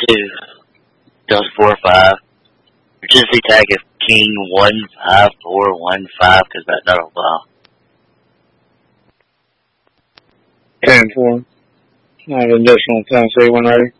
Does 4 or 5. Just attack if King 15415 because that's not a while. 10-4. I have additional Tennessee when ready.